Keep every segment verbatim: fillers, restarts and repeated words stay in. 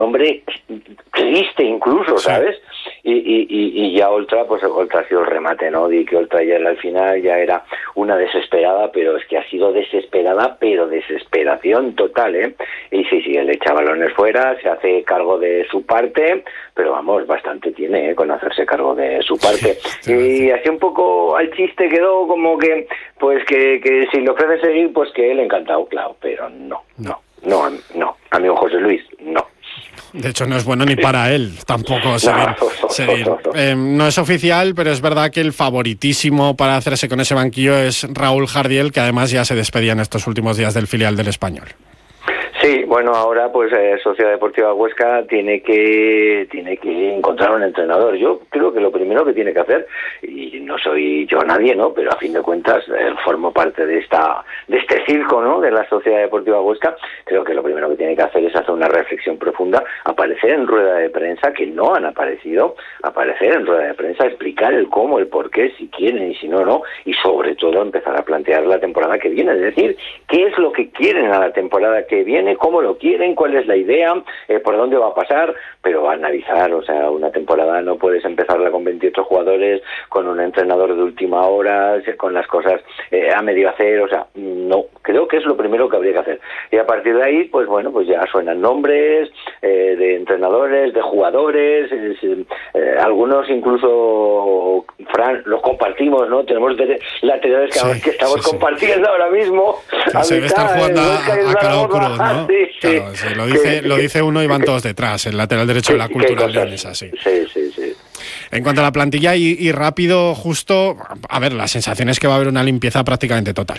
hombre, triste incluso, ¿sabes? Y, y, y, y ya Oltra, pues Oltra ha sido el remate, ¿no? Di que Oltra ya al final ya era una desesperada, pero es que ha sido desesperada, pero desesperación total, ¿eh? Y sí, sí, él echa balones fuera, se hace cargo de su parte, pero vamos, bastante tiene, ¿eh? Con hacerse cargo de su parte. Sí, y así un poco al chiste quedó como que, pues que, que si le ofrece seguir, pues que él encantado, claro, pero no, no, no, no, amigo José Luis, no. De hecho, no es bueno ni para él tampoco seguir. No, seguir. no, no. Eh, no es oficial, pero es verdad que el favoritísimo para hacerse con ese banquillo es Raúl Jardiel, que además ya se despedía en estos últimos días del filial del Español. Sí, bueno, ahora pues eh, Sociedad Deportiva Huesca tiene que tiene que encontrar un entrenador. Yo creo que lo primero que tiene que hacer, y no soy yo nadie, ¿no? Pero a fin de cuentas eh, formo parte de esta de este circo, ¿no? De la Sociedad Deportiva Huesca. Creo que lo primero que tiene que hacer es hacer una reflexión profunda, aparecer en rueda de prensa, que no han aparecido, aparecer en rueda de prensa, explicar el cómo, el por qué, si quieren y si no, no, y sobre todo empezar a plantear la temporada que viene, es decir, qué es lo que quieren a la temporada que viene, cómo lo quieren, cuál es la idea, eh, por dónde va a pasar, pero analizar, o sea, una temporada no puedes empezarla con veintiocho jugadores, con un entrenador de última hora, con las cosas eh, a medio hacer, o sea, no, creo que es lo primero que habría que hacer. Y a partir de ahí, pues bueno, pues ya suenan nombres eh, de entrenadores, de jugadores, eh, eh, algunos incluso, Fran, los compartimos, ¿no? Tenemos de laterales que, sí, que estamos sí, sí. compartiendo ahora mismo. Sí, a se debe estar jugando a, a, a calado crudo, ¿no? Sí, sí. Claro, sí, lo, dice, que, lo dice uno y van todos detrás, el lateral derecho de la Cultural Leonesa, sí. Sí, sí, sí. En cuanto a la plantilla y, y rápido, justo, a ver, la sensación es que va a haber una limpieza prácticamente total.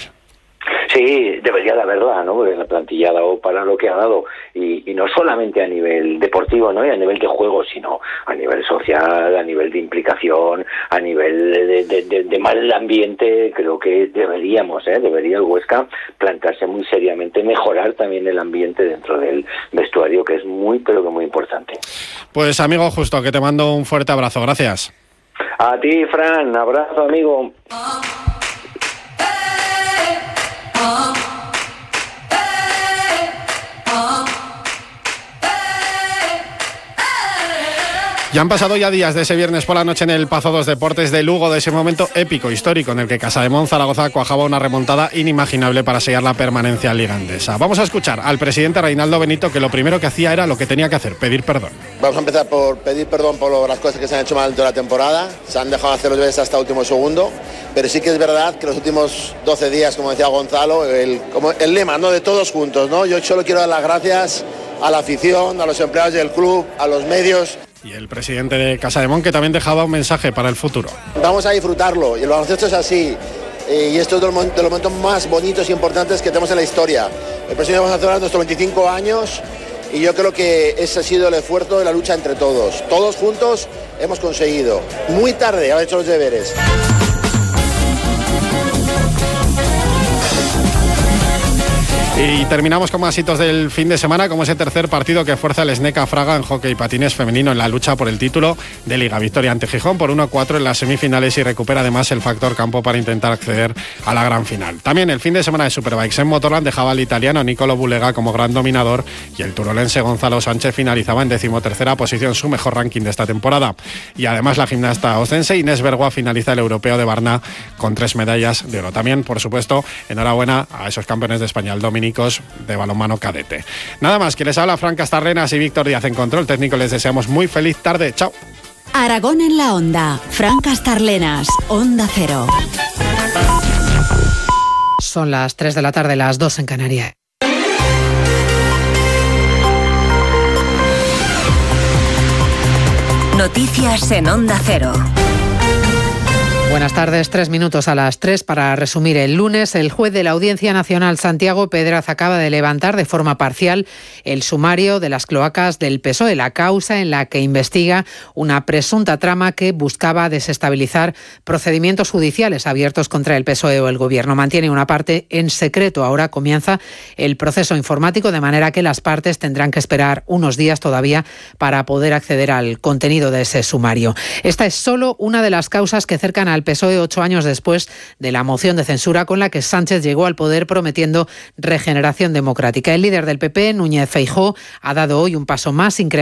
Sí, debería de haberla, ¿no? Porque la plantilla ha dado para lo que ha dado, y, y no solamente a nivel deportivo, ¿no? Y a nivel de juego, sino a nivel social, a nivel de implicación, a nivel de, de, de, de mal ambiente. Creo que deberíamos, ¿eh? Debería el Huesca plantarse muy seriamente, mejorar también el ambiente dentro del vestuario, que es muy, pero que muy importante. Pues amigo Justo, que te mando un fuerte abrazo, gracias. A ti, Fran, abrazo, amigo. Ya han pasado ya días de ese viernes por la noche en el Pazo dos Deportes de Lugo, de ese momento épico, histórico, en el que Casademón Zaragoza cuajaba una remontada inimaginable para sellar la permanencia en Liga Endesa. Vamos a escuchar al presidente Reinaldo Benito, que lo primero que hacía era lo que tenía que hacer, pedir perdón. Vamos a empezar por pedir perdón por las cosas que se han hecho mal dentro de la temporada. Se han dejado hacer los deberes hasta el último segundo, pero sí que es verdad que los últimos doce días, como decía Gonzalo, el, como el lema, ¿no?, de todos juntos, ¿no? Yo solo quiero dar las gracias a la afición, a los empleados del club, a los medios. Y el presidente de Casademón, que también dejaba un mensaje para el futuro. Vamos a disfrutarlo, y el baloncesto es así, y esto es de los, de los momentos más bonitos e importantes que tenemos en la historia. El próximo vamos a celebrar nuestros veinticinco años, y yo creo que ese ha sido el esfuerzo de la lucha entre todos. Todos juntos hemos conseguido, muy tarde, haber hecho los deberes. Y terminamos con más hitos del fin de semana, como ese tercer partido que fuerza el Sneca Fraga en hockey patines femenino en la lucha por el título de Liga. Victoria ante Gijón por uno a cuatro en las semifinales, y recupera además el factor campo para intentar acceder a la gran final. También el fin de semana de Superbikes en Motorland dejaba al italiano Nicolo Bulega como gran dominador, y el turolense Gonzalo Sánchez finalizaba en decimotercera posición, su mejor ranking de esta temporada. Y además la gimnasta ostense Inés Bergua finaliza el europeo de Varna con tres medallas de oro. También, por supuesto, enhorabuena a esos campeones de España, el dominicos de balonmano cadete. Nada más, que les habla Fran Castarrenas y Víctor Díaz en control técnico. Les deseamos muy feliz tarde. Chao. Aragón en la Onda. Fran Castarlenas, Onda Cero. Son las tres de la tarde, las dos en Canarias. Noticias en Onda Cero. Buenas tardes, tres minutos a las tres para resumir. El lunes, el juez de la Audiencia Nacional, Santiago Pedraz, acaba de levantar de forma parcial el sumario de las cloacas del P S O E, la causa en la que investiga una presunta trama que buscaba desestabilizar procedimientos judiciales abiertos contra el P S O E o el Gobierno. Mantiene una parte en secreto. Ahora comienza el proceso informático, de manera que las partes tendrán que esperar unos días todavía para poder acceder al contenido de ese sumario. Esta es solo una de las causas que cercan al el P S O E ocho años después de la moción de censura con la que Sánchez llegó al poder prometiendo regeneración democrática. El líder del P P, Núñez Feijóo, ha dado hoy un paso más, incrementando